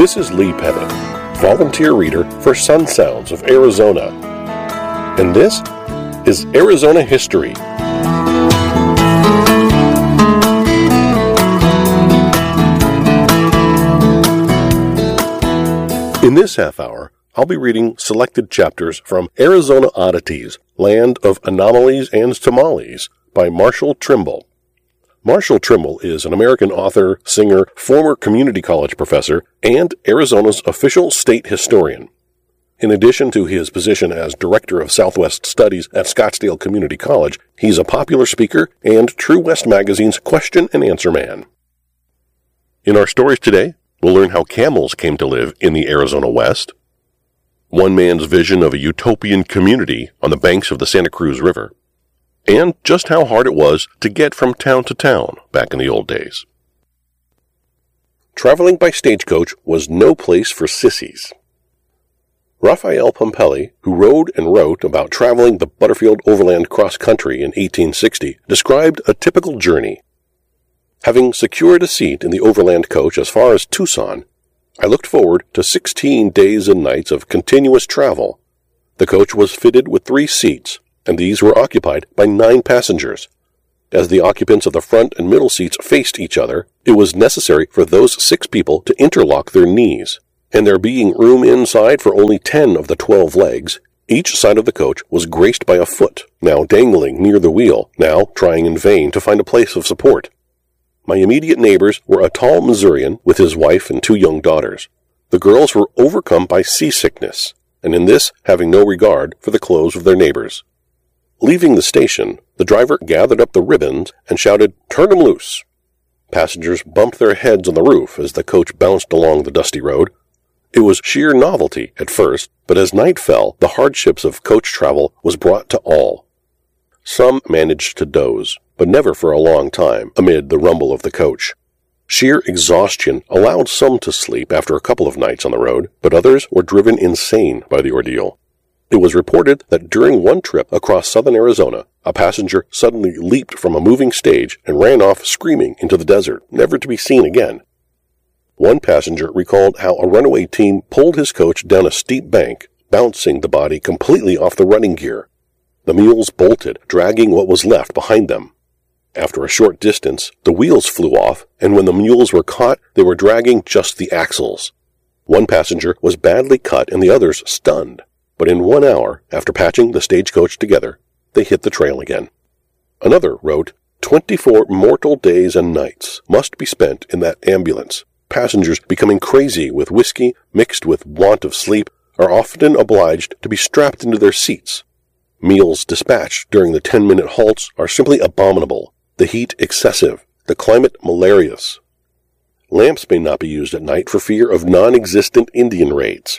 This is Lee Pettit, volunteer reader for Sun Sounds of Arizona. And this is Arizona History. In this half hour, I'll be reading selected chapters from Arizona Oddities, Land of Anomalies and Tamales by Marshall Trimble. Marshall Trimble is an American author, singer, former community college professor, and Arizona's official state historian. In addition to his position as Director of Southwest Studies at Scottsdale Community College, he's a popular speaker and True West Magazine's question and answer man. In our stories today, we'll learn how camels came to live in the Arizona West, one man's vision of a utopian community on the banks of the Santa Cruz River, and just how hard it was to get from town to town back in the old days. Traveling by stagecoach was no place for sissies. Raphael Pumpelly, who rode and wrote about traveling the Butterfield Overland Cross Country in 1860, described a typical journey. Having secured a seat in the overland coach as far as Tucson, I looked forward to 16 days and nights of continuous travel. The coach was fitted with 3 seats, and these were occupied by 9 passengers. As the occupants of the front and middle seats faced each other, it was necessary for those 6 people to interlock their knees, and there being room inside for only 10 of the 12 legs, each side of the coach was graced by a foot, now dangling near the wheel, now trying in vain to find a place of support. My immediate neighbors were a tall Missourian with his wife and 2 young daughters. The girls were overcome by seasickness, and in this having no regard for the clothes of their neighbors. Leaving the station, the driver gathered up the ribbons and shouted, "Turn 'em loose!" Passengers bumped their heads on the roof as the coach bounced along the dusty road. It was sheer novelty at first, but as night fell, the hardships of coach travel was brought to all. Some managed to doze, but never for a long time, amid the rumble of the coach. Sheer exhaustion allowed some to sleep after a couple of nights on the road, but others were driven insane by the ordeal. It was reported that during one trip across southern Arizona, a passenger suddenly leaped from a moving stage and ran off screaming into the desert, never to be seen again. One passenger recalled how a runaway team pulled his coach down a steep bank, bouncing the body completely off the running gear. The mules bolted, dragging what was left behind them. After a short distance, the wheels flew off, and when the mules were caught, they were dragging just the axles. One passenger was badly cut and the others stunned, but in 1 hour, after patching the stagecoach together, they hit the trail again. Another wrote, 24 mortal days and nights must be spent in that ambulance. Passengers becoming crazy with whiskey mixed with want of sleep are often obliged to be strapped into their seats. Meals dispatched during the 10-minute halts are simply abominable, the heat excessive, the climate malarious. Lamps may not be used at night for fear of non-existent Indian raids.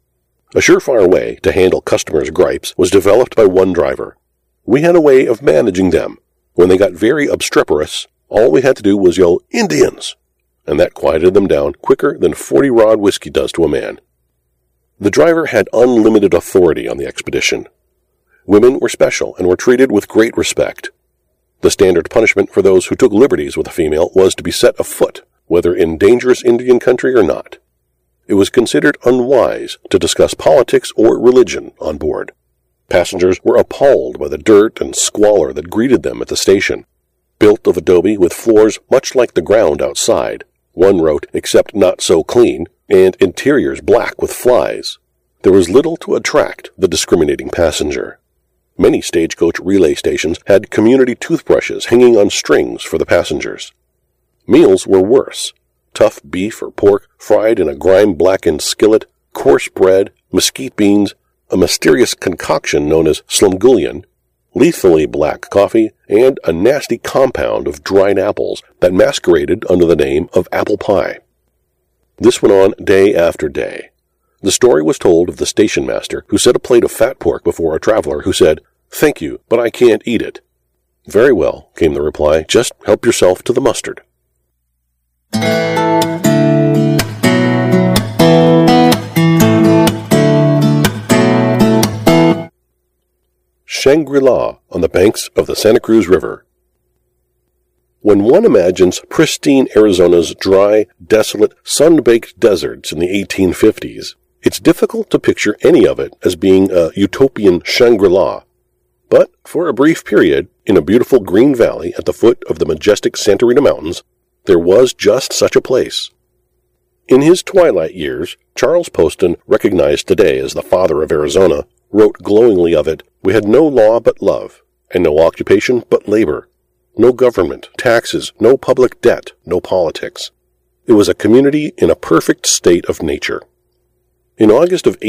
A surefire way to handle customers' gripes was developed by one driver. We had a way of managing them. When they got very obstreperous, all we had to do was yell, "Indians!" and that quieted them down quicker than 40-rod whiskey does to a man. The driver had unlimited authority on the expedition. Women were special and were treated with great respect. The standard punishment for those who took liberties with a female was to be set afoot, whether in dangerous Indian country or not. It was considered unwise to discuss politics or religion on board. Passengers were appalled by the dirt and squalor that greeted them at the station. Built of adobe with floors much like the ground outside, one wrote, except not so clean, and interiors black with flies, there was little to attract the discriminating passenger. Many stagecoach relay stations had community toothbrushes hanging on strings for the passengers. Meals were worse. Tough beef or pork fried in a grime-blackened skillet, coarse bread, mesquite beans, a mysterious concoction known as slumgullion, lethally black coffee, and a nasty compound of dried apples that masqueraded under the name of apple pie. This went on day after day. The story was told of the station master who set a plate of fat pork before a traveler who said, "Thank you, but I can't eat it." "Very well," came the reply, "just help yourself to the mustard." Shangri-La on the banks of the Santa Cruz River. When one imagines pristine Arizona's dry, desolate, sun-baked deserts in the 1850s, it's difficult to picture any of it as being a utopian Shangri-La. But for a brief period, in a beautiful green valley at the foot of the majestic Santa Rita Mountains, there was just such a place. In his twilight years, Charles Poston, recognized today as the father of Arizona, wrote glowingly of it, "We had no law but love, and no occupation but labor. No government, taxes, no public debt, no politics. It was a community in a perfect state of nature." In August of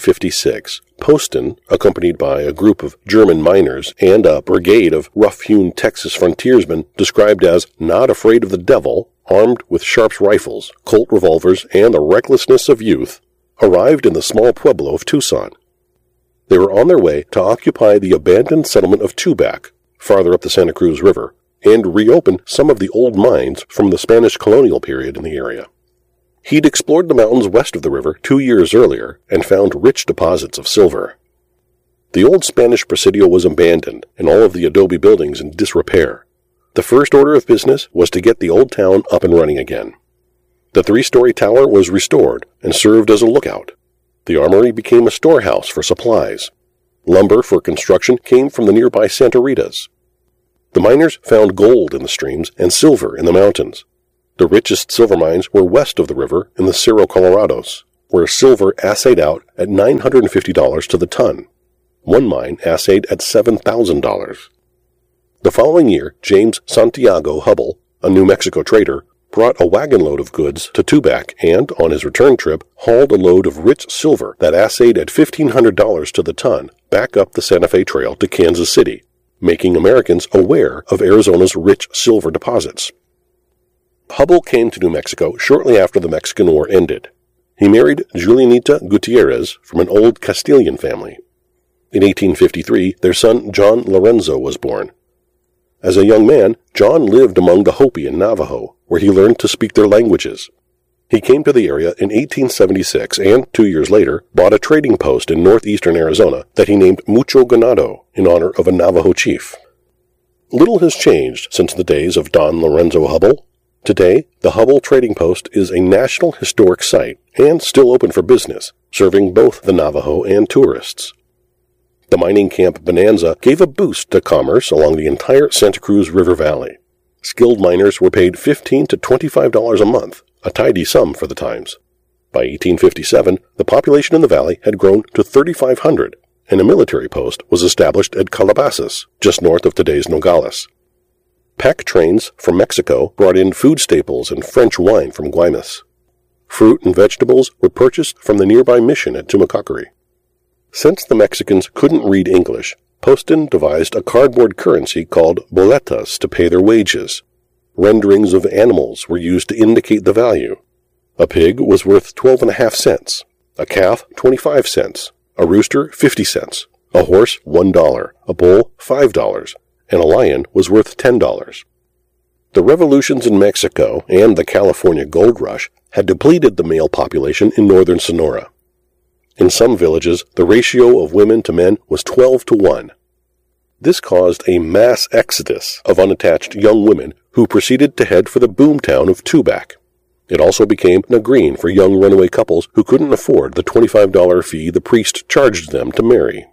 1856, Poston, accompanied by a group of German miners and a brigade of rough-hewn Texas frontiersmen described as not afraid of the devil, armed with Sharps rifles, Colt revolvers, and the recklessness of youth, arrived in the small pueblo of Tucson. They were on their way to occupy the abandoned settlement of Tubac, farther up the Santa Cruz River, and reopen some of the old mines from the Spanish colonial period in the area. He'd explored the mountains west of the river 2 years earlier and found rich deposits of silver. The old Spanish presidio was abandoned and all of the adobe buildings in disrepair. The first order of business was to get the old town up and running again. The 3-story tower was restored and served as a lookout. The armory became a storehouse for supplies. Lumber for construction came from the nearby Santa Ritas. The miners found gold in the streams and silver in the mountains. The richest silver mines were west of the river in the Cerro Colorados, where silver assayed out at $950 to the ton. One mine assayed at $7,000. The following year, James Santiago Hubbell, a New Mexico trader, brought a wagon load of goods to Tubac and, on his return trip, hauled a load of rich silver that assayed at $1,500 to the ton back up the Santa Fe Trail to Kansas City, making Americans aware of Arizona's rich silver deposits. Hubbell came to New Mexico shortly after the Mexican War ended. He married Julianita Gutierrez from an old Castilian family. In 1853, their son John Lorenzo was born. As a young man, John lived among the Hopi and Navajo, where he learned to speak their languages. He came to the area in 1876 and, 2 years later, bought a trading post in northeastern Arizona that he named Mucho Ganado in honor of a Navajo chief. Little has changed since the days of Don Lorenzo Hubbell. Today, the Hubbell Trading Post is a National Historic Site and still open for business, serving both the Navajo and tourists. The mining camp Bonanza gave a boost to commerce along the entire Santa Cruz River Valley. Skilled miners were paid $15 to $25 a month, a tidy sum for the times. By 1857, the population in the valley had grown to 3,500, and a military post was established at Calabasas, just north of today's Nogales. Pack trains from Mexico brought in food staples and French wine from Guaymas. Fruit and vegetables were purchased from the nearby mission at Tumacacori. Since the Mexicans couldn't read English, Poston devised a cardboard currency called boletas to pay their wages. Renderings of animals were used to indicate the value. A pig was worth 12.5 cents, a calf 25 cents, a rooster 50 cents, a horse $1, a bull $5, and a lion was worth $10. The revolutions in Mexico and the California gold rush had depleted the male population in northern Sonora. In some villages, the ratio of women to men was 12 to 1. This caused a mass exodus of unattached young women who proceeded to head for the boomtown of Tubac. It also became a green for young runaway couples who couldn't afford the $25 fee the priest charged them to marry.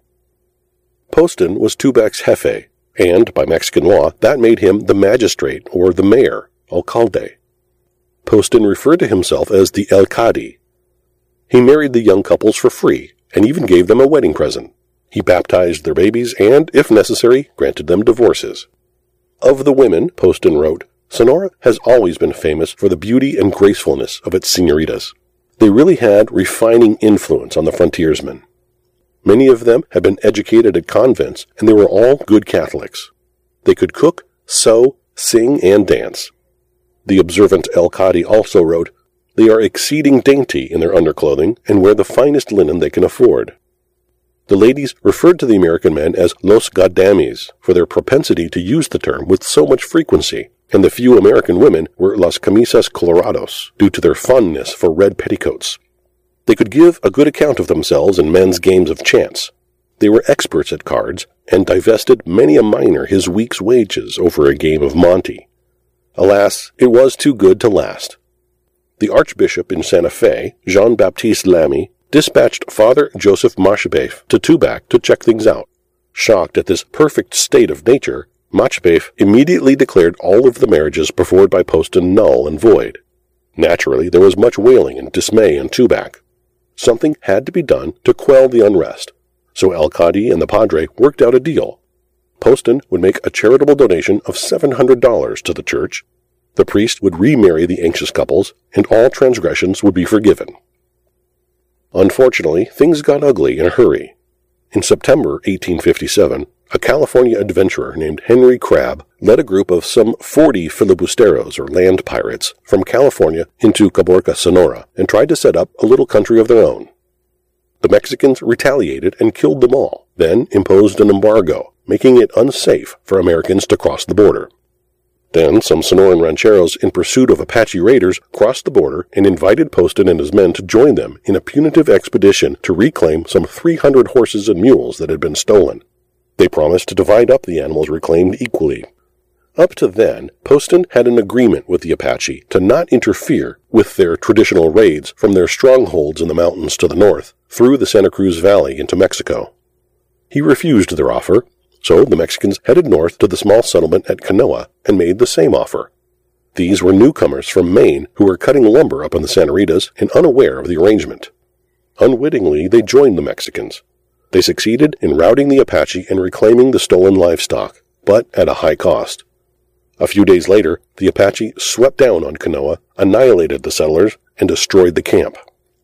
Poston was Tubac's jefe, and, by Mexican law, that made him the magistrate or the mayor, alcalde. Poston referred to himself as the alcalde. He married the young couples for free, and even gave them a wedding present. He baptized their babies and, if necessary, granted them divorces. Of the women, Poston wrote, Sonora has always been famous for the beauty and gracefulness of its señoritas. They really had refining influence on the frontiersmen. Many of them had been educated at convents, and they were all good Catholics. They could cook, sew, sing, and dance. The observant alcalde also wrote, They are exceeding dainty in their underclothing and wear the finest linen they can afford. The ladies referred to the American men as los gadames for their propensity to use the term with so much frequency, and the few American women were las camisas colorados due to their fondness for red petticoats. They could give a good account of themselves in men's games of chance. They were experts at cards, and divested many a miner his week's wages over a game of monte. Alas, it was too good to last. The Archbishop in Santa Fe, Jean-Baptiste Lamy, dispatched Father Joseph Marchebeuf to Tubac to check things out. Shocked at this perfect state of nature, Marchebeuf immediately declared all of the marriages performed by Poston null and void. Naturally, there was much wailing and dismay in Tubac. Something had to be done to quell the unrest, so El Cadi and the Padre worked out a deal. Poston would make a charitable donation of $700 to the church. The priest would remarry the anxious couples, and all transgressions would be forgiven. Unfortunately, things got ugly in a hurry. In September 1857, a California adventurer named Henry Crabb led a group of some 40 filibusteros, or land pirates, from California into Caborca, Sonora, and tried to set up a little country of their own. The Mexicans retaliated and killed them all, then imposed an embargo, making it unsafe for Americans to cross the border. Then some Sonoran rancheros in pursuit of Apache raiders crossed the border and invited Poston and his men to join them in a punitive expedition to reclaim some 300 horses and mules that had been stolen. They promised to divide up the animals reclaimed equally. Up to then, Poston had an agreement with the Apache to not interfere with their traditional raids from their strongholds in the mountains to the north, through the Santa Cruz Valley into Mexico. He refused their offer, so the Mexicans headed north to the small settlement at Canoa and made the same offer. These were newcomers from Maine who were cutting lumber up on the Santa Ritas and unaware of the arrangement. Unwittingly, they joined the Mexicans. They succeeded in routing the Apache and reclaiming the stolen livestock, but at a high cost. A few days later, the Apache swept down on Canoa, annihilated the settlers, and destroyed the camp.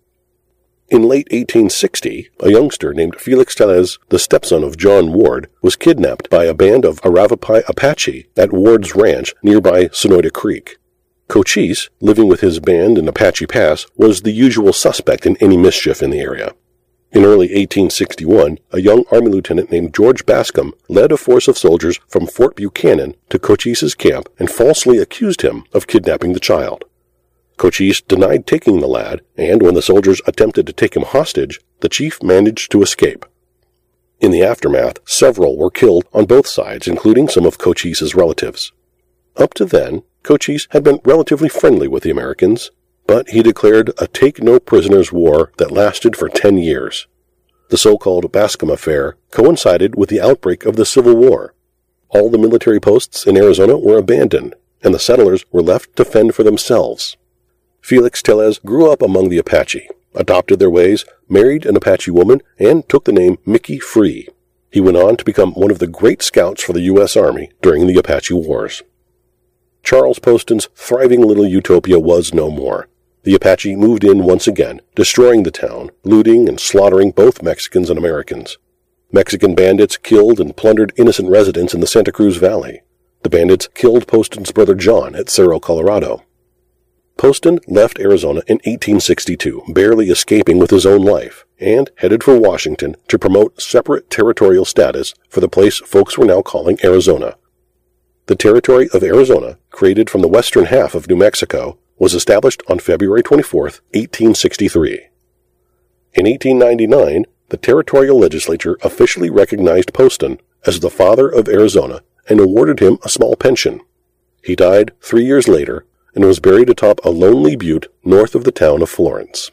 In late 1860, a youngster named Felix Tellez, the stepson of John Ward, was kidnapped by a band of Arapapi Apache at Ward's ranch nearby Sonoyta Creek. Cochise, living with his band in Apache Pass, was the usual suspect in any mischief in the area. In early 1861, a young Army lieutenant named George Bascom led a force of soldiers from Fort Buchanan to Cochise's camp and falsely accused him of kidnapping the child. Cochise denied taking the lad, and when the soldiers attempted to take him hostage, the chief managed to escape. In the aftermath, several were killed on both sides, including some of Cochise's relatives. Up to then, Cochise had been relatively friendly with the Americans, but he declared a take-no-prisoners war that lasted for 10 years. The so-called Bascom Affair coincided with the outbreak of the Civil War. All the military posts in Arizona were abandoned, and the settlers were left to fend for themselves. Felix Tellez grew up among the Apache, adopted their ways, married an Apache woman, and took the name Mickey Free. He went on to become one of the great scouts for the U.S. Army during the Apache Wars. Charles Poston's thriving little utopia was no more. The Apache moved in once again, destroying the town, looting and slaughtering both Mexicans and Americans. Mexican bandits killed and plundered innocent residents in the Santa Cruz Valley. The bandits killed Poston's brother John at Cerro Colorado. Poston left Arizona in 1862, barely escaping with his own life, and headed for Washington to promote separate territorial status for the place folks were now calling Arizona. The territory of Arizona, created from the western half of New Mexico, was established on February 24, 1863. In 1899, the territorial legislature officially recognized Poston as the father of Arizona and awarded him a small pension. He died 3 years later and was buried atop a lonely butte north of the town of Florence.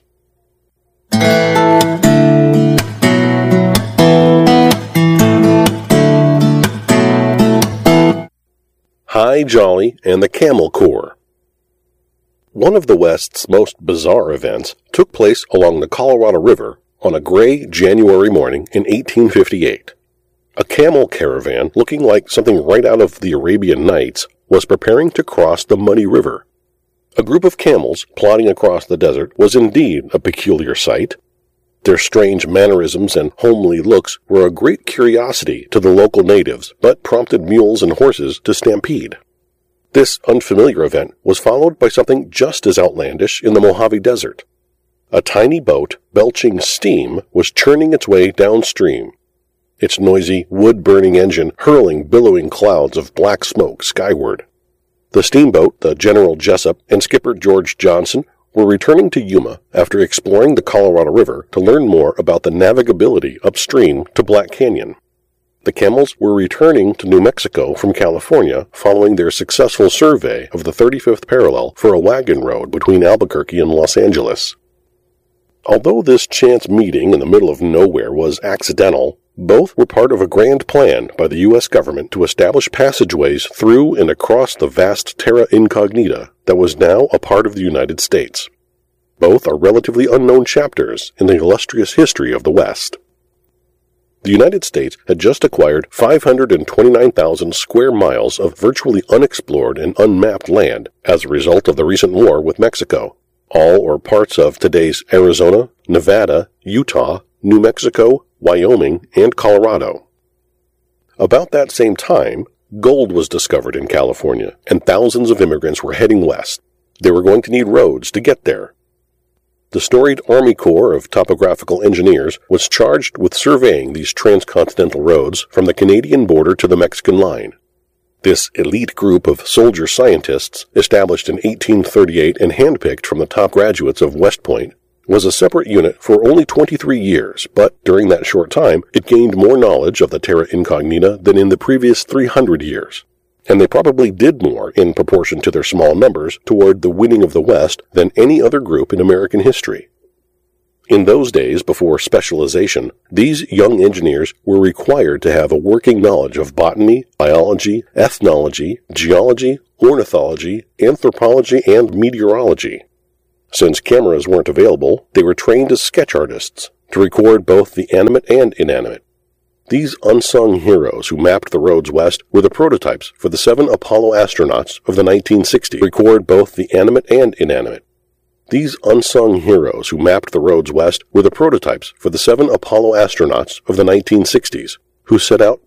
Hi Jolly and the Camel Corps. One of the West's most bizarre events took place along the Colorado River on a gray January morning in 1858. A camel caravan, looking like something right out of the Arabian Nights, was preparing to cross the muddy river. A group of camels plodding across the desert was indeed a peculiar sight. Their strange mannerisms and homely looks were a great curiosity to the local natives, but prompted mules and horses to stampede. This unfamiliar event was followed by something just as outlandish in the Mojave Desert. A tiny boat, belching steam, was churning its way downstream, its noisy, wood-burning engine hurling billowing clouds of black smoke skyward. The steamboat, the General Jessup, and skipper George Johnson were returning to Yuma after exploring the Colorado River to learn more about the navigability upstream to Black Canyon. The Camels were returning to New Mexico from California following their successful survey of the 35th parallel for a wagon road between Albuquerque and Los Angeles. Although this chance meeting in the middle of nowhere was accidental, both were part of a grand plan by the U.S. government to establish passageways through and across the vast terra incognita that was now a part of the United States. Both are relatively unknown chapters in the illustrious history of the West. The United States had just acquired 529,000 square miles of virtually unexplored and unmapped land as a result of the recent war with Mexico, all or parts of today's Arizona, Nevada, Utah, New Mexico, Wyoming, and Colorado. About that same time, gold was discovered in California, and thousands of immigrants were heading west. They were going to need roads to get there. The storied Army Corps of Topographical Engineers was charged with surveying these transcontinental roads from the Canadian border to the Mexican line. This elite group of soldier scientists, established in 1838 and handpicked from the top graduates of West Point, was a separate unit for only 23 years, but during that short time, it gained more knowledge of the terra incognita than in the previous 300 years. And they probably did more, in proportion to their small numbers, toward the winning of the West than any other group in American history. In those days, before specialization, these young engineers were required to have a working knowledge of botany, biology, ethnology, geology, ornithology, anthropology, and meteorology. Since cameras weren't available, they were trained as sketch artists to record both the animate and inanimate. These unsung heroes who mapped the roads west were the prototypes for the 7 Apollo astronauts of the 1960s, record both the animate and inanimate. These unsung heroes who mapped the roads west were the prototypes for the 7 Apollo astronauts of the 1960s, who set out